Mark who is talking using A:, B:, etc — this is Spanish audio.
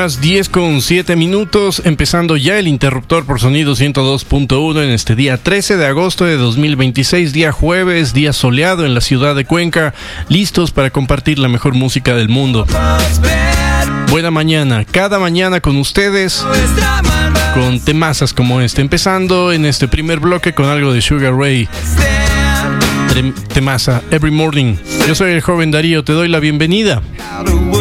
A: las 10:07, empezando ya el interruptor por sonido 102.1 en este día 13 de agosto de 2026, día jueves, día soleado en la ciudad de Cuenca, listos para compartir la mejor música del mundo. Buena mañana, cada mañana con ustedes, con temazas como este, empezando en este primer bloque con algo de Sugar Ray. Temaza, Every Morning. Yo soy el joven Darío, te doy la bienvenida.